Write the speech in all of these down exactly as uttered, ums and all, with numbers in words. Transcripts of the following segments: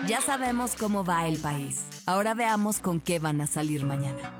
Ya sabemos cómo va el país. Ahora veamos con qué van a salir mañana.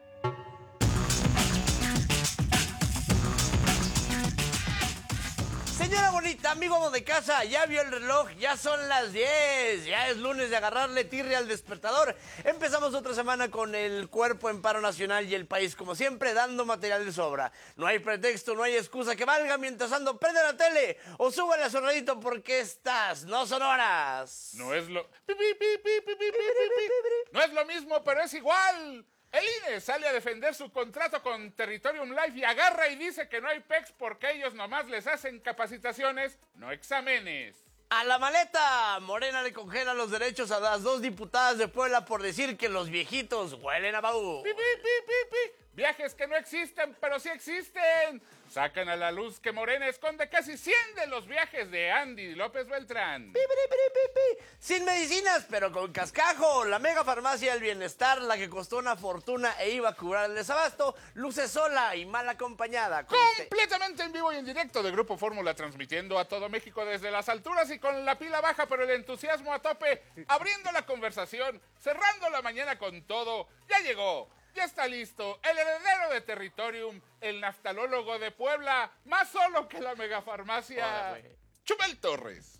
Señora bonita, amigo de casa, ya vio el reloj, ya son las diez, ya es lunes de agarrarle tirria al despertador. Empezamos otra semana con el cuerpo en paro nacional y el país, como siempre, dando material de sobra. No hay pretexto, no hay excusa que valga mientras ando, prende la tele o súbale a su radito porque estas no son horas. No es lo... pi, pi, pi, pi, pi, pi, pi, pi. No es lo mismo, pero es igual. El I N E sale a defender su contrato con Territorium Life y agarra y dice que no hay P E Cs porque ellos nomás les hacen capacitaciones, no exámenes. ¡A la maleta! Morena le congela los derechos a las dos diputadas de Puebla por decir que los viejitos huelen a baú. Pi, pi, pi, pi, pi. Viajes que no existen, pero sí existen. Sacan a la luz que Morena esconde casi cien de los viajes de Andy López Beltrán. Pi, pi, pi, pi, pi. Sin medicinas, pero con cascajo. La mega farmacia del bienestar, la que costó una fortuna e iba a curar el desabasto, luce sola y mal acompañada. Completamente en vivo y en directo de Grupo Fórmula, transmitiendo a todo México desde las alturas y con la pila baja, pero el entusiasmo a tope, abriendo la conversación, cerrando la mañana con todo. Ya llegó. Ya está listo, el heredero de Territorium, el naftalólogo de Puebla, más solo que la megafarmacia, Chumel Torres.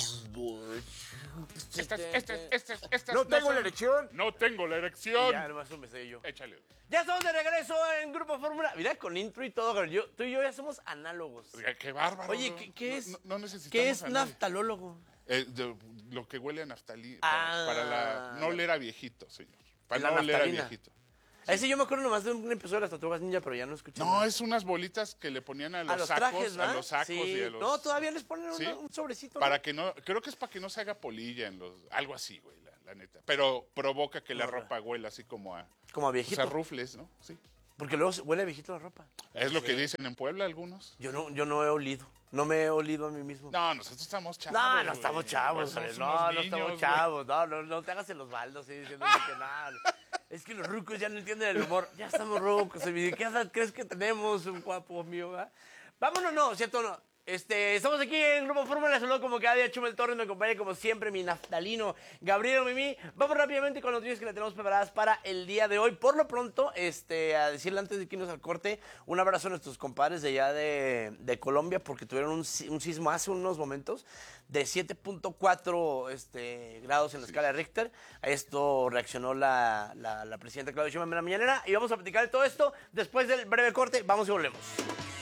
Este, este, este, este, no tengo no la erección. No tengo la erección. Ya, nomás un besillo. Échale. Ya estamos de regreso en Grupo Fórmula. Mira, con intro y todo, yo, tú y yo ya somos análogos. Oiga, qué bárbaro. Oye, ¿qué, qué es? No, no necesitamos ¿Qué es naftalólogo? Eh, de, lo que huele a naftalí. Ah, para, para la, no oler a viejito, señor. Para la no oler a naftalina. viejito. Sí. Ese yo me acuerdo nomás de un episodio de las Tortugas Ninja, pero ya no escuché. No, nada. Es unas bolitas que le ponían a los, a los sacos, trajes, a los sacos sí. y a los... No, todavía les ponen ¿Sí? una, un sobrecito. Para ¿no? que no, creo que es para que no se haga polilla en los, algo así, güey, la, la neta. Pero provoca que la no, ropa huela así como a... Como a viejito. O sea, rufles, ¿no? Sí. Porque luego huele a viejito la ropa. Es lo sí. que dicen en Puebla algunos. Yo no, yo no he olido. No me he olido a mí mismo. No, nosotros estamos chavos. No, no güey. estamos chavos, Somos no, unos no niños, estamos güey. chavos. No, no, no te hagas en los baldos, sí, diciendo que nada. Es que los rucos ya no entienden el humor. Ya estamos rucos. ¿Qué edad crees que tenemos, un guapo mío? ¿eh? Vámonos, no, ¿cierto? No. Este, estamos aquí en Grupo Fórmula, saludo como cada día Chumel Torres, me acompaña como siempre mi naftalino Gabriel Mimi. Vamos rápidamente con las noticias que le tenemos preparadas para el día de hoy. Por lo pronto, este, a decirle antes de que irnos al corte, un abrazo a nuestros compadres de allá de, de Colombia, porque tuvieron un, un sismo hace unos momentos de siete punto cuatro este, grados en la sí. escala de Richter. A esto reaccionó la, la, la presidenta Claudia Sheinbaum en la mañanera y vamos a platicar de todo esto después del breve corte. Vamos y volvemos.